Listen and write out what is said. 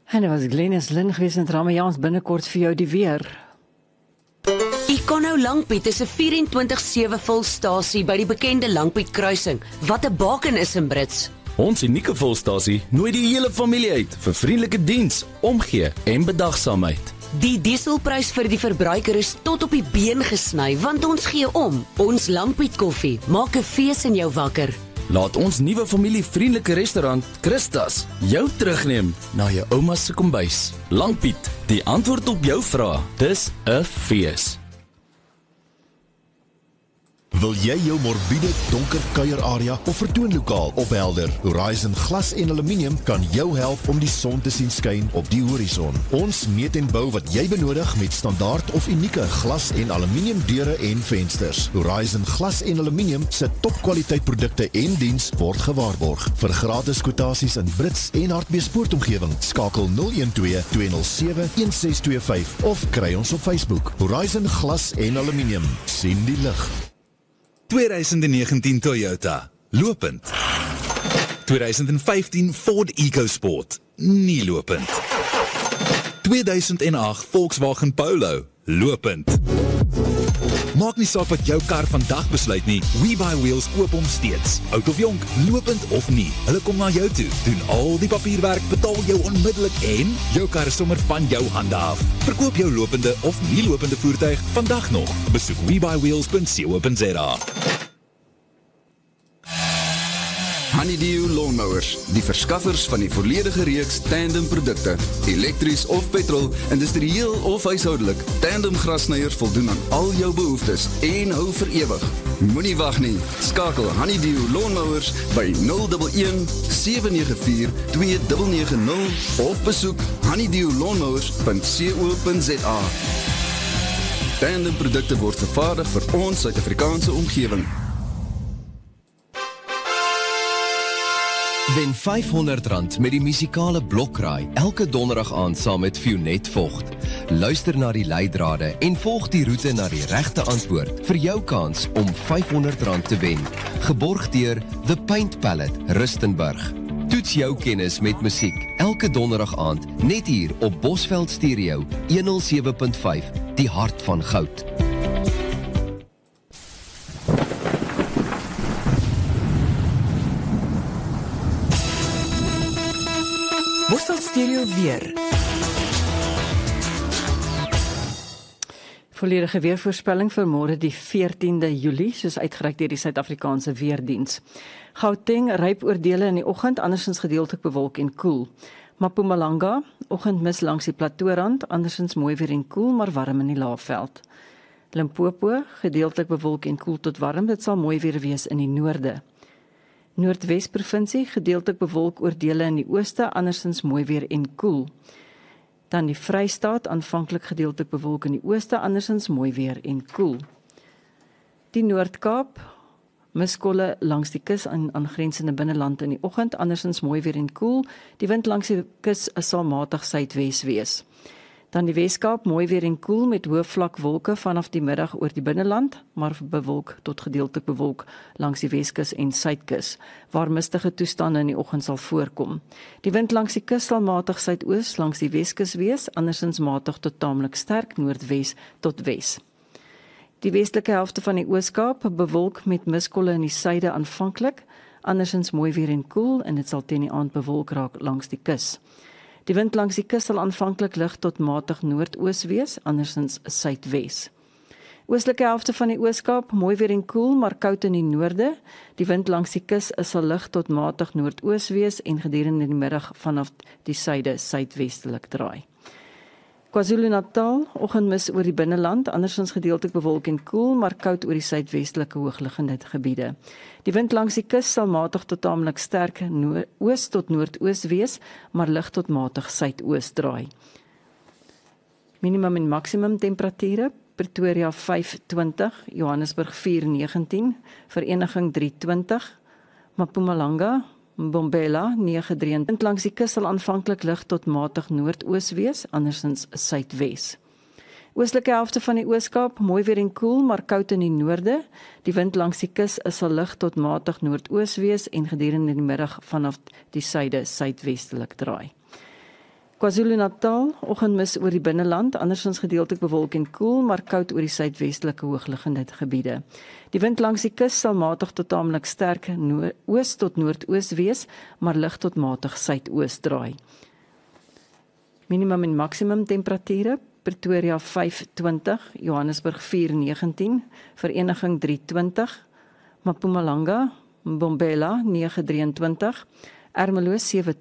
En dit was Glenys Lin gewees in Ramajaans binnekort vir jou die weer. Econo Langpiet is 'n 24/7 volstasie by die bekende Langpiet kruising, wat 'n baken is in Brits. Ons unieke volstasie nooi die hele familie uit vir vriendelike diens, omgee en bedagsaamheid. Die dieselprys vir die verbruiker is tot op die been gesny, want ons gee om. Ons Langpiet koffie maak 'n fees in jou wakker. Laat ons nuwe familievriendelike restaurant, Christas, jou terugneem na jou ouma se kombuis. Langpiet, die antwoord op jou vrae. Dis 'n fees. Wil jy jou morbiede, donker kuierarea of vertoonlokaal ophelder? Horizon Glas en Aluminium kan jou help om die son te sien skyn op die horison. Ons meet en bou wat jy benodig met standaard of unieke glas en aluminium deure en vensters. Horizon Glas en Aluminium se topkwaliteit produkte en diens word gewaarborg. Vir gratis kwotasies in Brits en Hartbeespoortomgewing, skakel 012-207-1625 of kry ons op Facebook. Horizon Glas en Aluminium, sien die lig. 2019 Toyota, lopend. 2015 Ford EcoSport, nie lopend. 2008 Volkswagen Polo, lopend. Maak nie saak wat jou kar vandag besluit nie, WeBuyWheels koop hom steeds. Oud of jonk, lopend of nie, hulle kom na jou toe, doen al die papierwerk, betaal jou onmiddellik en jou kar is sommer van jou hande af. Verkoop jou lopende of nie lopende voertuig vandag nog. Besoek WeBuyWheels.co.za. Honeydew Lawnmowers, die verskaffers van die volledige reeks tandem produkte, elektries of petrol, industrieel of huishoudelik. Tandem grassnyers voldoen aan al jou behoeftes en hou vir ewig. Moenie wag nie, skakel Honeydew Lawnmowers by 011-794-2990 of besoek honeydewlawnmowers.co.za. Tandem produkte word vervaardig vir ons Suid-Afrikaanse omgewing. Wen R500 met die musikale blokraai elke donderdag aand saam met Fionet Vogt. Luister na die leidrade en volg die roete na die regte antwoord vir jou kans om R500 te wen. Geborg deur The Paint Palette, Rustenburg. Toets jou kennis met musiek elke donderdag aand net hier op Bosveld Stereo 107.5, die hart van goud. Bosveld Stereo weer. Volledige weervoorspelling vir môre die 14de Julie, soos uitgereik deur die Suid-Afrikaanse Weerdiens. Gauteng ryp oordele in die oggend, andersins gedeeltelik bewolk en koel. Mpumalanga, oggendmis langs die plateaurand, andersins mooi weer en koel, maar warm in die Laagveld. Limpopo, gedeeltelik bewolk en koel tot warm, dit sal mooi weer wees in die noorde. Noordwes provinsie, gedeeltelik bewolk oordele in die ooste, andersins mooi weer en koel. Dan die Vrystaat, aanvanklik gedeeltelik bewolk in die ooste, andersins mooi weer en koel. Die Noord-Kaap, miskolle langs die kus en aangrensende binneland in die oggend, andersins mooi weer en koel. Die wind langs die kus sal matig suidwes wees. Dan die Weskaap, mooi weer en koel met hoë vlak wolke vanaf die middag oor die binneland, maar bewolk tot gedeeltelik bewolk langs die Weskus en Suidkus, waar mistige toestande in die oggend sal voorkom. Die wind langs die kus sal matig suidoos langs die Weskus wees, andersins matig tot taamlik sterk noordwes tot wes. Die westelike helfte van die Ooskaap bewolk met miskolle in die suide aanvanklik, andersins mooi weer en koel en dit sal teen die aand bewolk raak langs die kus. Die wind langs die kus sal aanvanklik lig tot matig noordoos wees, andersins suidwes. Oostelike helfte van die Ooskaap, mooi weer en koel, maar koud in die noorde. Die wind langs die kus sal lig tot matig noordoos wees en gedurende die middag vanaf die suide suidwestelik draai. KwaZulu-Natal, oggendmis oor die binneland, andersins gedeeltelik bewolk en koel, maar koud oor die suidwestelike hoogliggende gebiede. Die wind langs die kus sal matig tot taamlik sterk oos tot noordoos wees, maar lig tot matig suidoos draai. Minimum en maksimum temperature: Pretoria 5:20, Johannesburg 4:19, Vereniging 3:20, Mpumalanga, Mbombela 9:23. Wind langs die kus sal aanvanklik lig tot matig noordoos wees, andersins suidwes. Oostelike helfte van die Ooskaap, mooi weer en koel, maar koud in die noorde. Die wind langs die kus sal lig tot matig noordoos wees en gedurende die middag vanaf die suide suidwestelik draai. KwaZulu-Natal, oggendmis oor die binneland, andersins gedeeltelik bewolk en koel, maar koud oor die suidwestelike hoogliggende gebiede. Die wind langs die kus sal matig tot tamelik sterk oos tot noordoos wees, maar lig tot matig suidoos draai. Minimum en maksimum temperature: Pretoria 5:20, Johannesburg 4:19, Vereniging 3:20, Mpumalanga, Mbombela 9:23, Ermelo 7